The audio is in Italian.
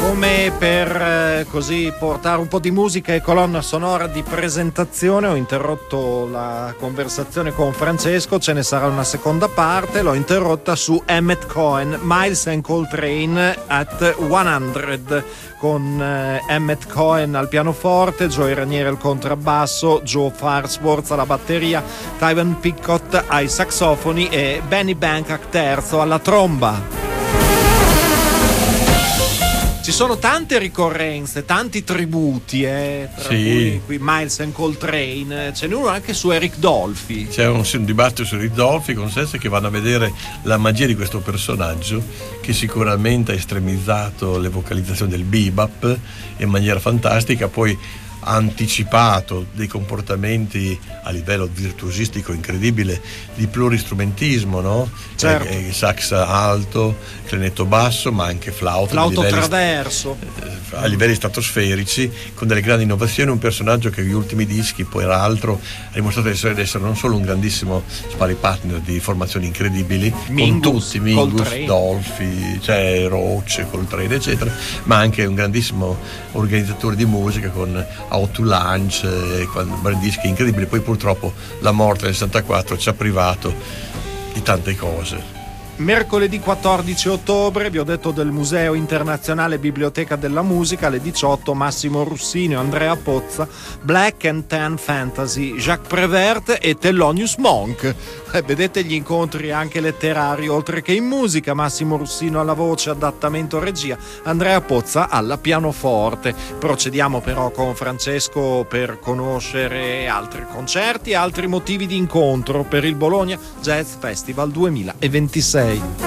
Come per così portare un po' di musica e colonna sonora di presentazione, ho interrotto la conversazione con Francesco, ce ne sarà una seconda parte, l'ho interrotta su Emmett Cohen, Miles and Coltrane at 100, con Emmett Cohen al pianoforte, Joey Ranieri al contrabbasso, Joe Farnsworth alla batteria, Tyvan Pickott ai saxofoni e Benny Bangkak terzo alla tromba. Ci sono tante ricorrenze, tanti tributi, tra cui qui Miles and Coltrane, ce n'è uno anche su Eric Dolphy. C'è un dibattito su Eric Dolphy con sensi che vanno a vedere la magia di questo personaggio, che sicuramente ha estremizzato le vocalizzazioni del bebop in maniera fantastica, poi ha anticipato dei comportamenti a livello virtuosistico incredibile di pluristrumentismo, no? Certo. Sax alto, clarinetto basso, ma anche flauto traverso a livelli stratosferici, con delle grandi innovazioni. Un personaggio che negli ultimi dischi, poi era altro, ha dimostrato di essere non solo un grandissimo sparring partner di formazioni incredibili, Mingus, con tutti, Mingus, Dolphy, cioè Roach, Coltrane eccetera, ma anche un grandissimo organizzatore di musica con Out to Lunch, dischi incredibili. Poi purtroppo la morte nel 64 ci ha privato di tante cose. Mercoledì 14 ottobre, vi ho detto del Museo Internazionale Biblioteca della Musica, alle 18 Massimo Russini e Andrea Pozza, Black and Tan Fantasy, Jacques Prévert e Thelonious Monk. Vedete gli incontri anche letterari, oltre che in musica, Massimo Russino alla voce, adattamento regia, Andrea Pozza alla pianoforte. Procediamo però con Francesco per conoscere altri concerti e altri motivi di incontro per il Bologna Jazz Festival 2026.